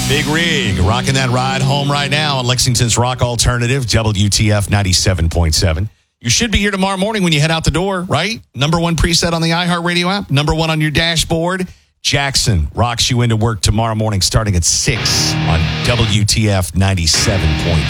Big Rig, rocking that ride home right now on Lexington's Rock Alternative, WTF 97.7. You should be here tomorrow morning when you head out the door, right? Number one preset on the iHeartRadio app, number one on your dashboard. Jackson rocks you into work tomorrow morning starting at 6 on WTF 97.7.